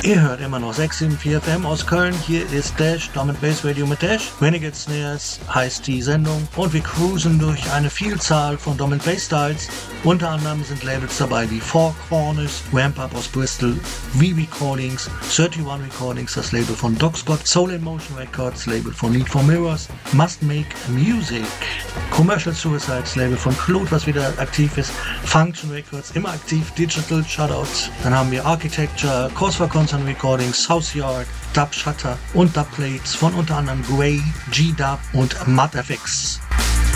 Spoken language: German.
Ihr hört immer noch 674 FM aus Köln. Hier ist Dash, Drum & Bass Radio mit Dash. Renegade Snares heißt die Sendung. Und wir cruisen durch eine Vielzahl von Drum & Bass Styles. Unter anderem sind Labels dabei wie Four Corners, Ramp Up aus Bristol, V-Recordings, 31 Recordings, das Label von Doc Scott, Soul in Motion Records, Label von Need for Mirrors, Must Make Music, Commercial Suicides, Label von Clute, was wieder aktiv ist, Function Records, immer aktiv, Digital Shoutouts. Dann haben wir Architecture, Cause for Concern Recordings, South Yard, Dub Shutter und Dub Plates von unter anderem Grey, G-Dub und MudFX.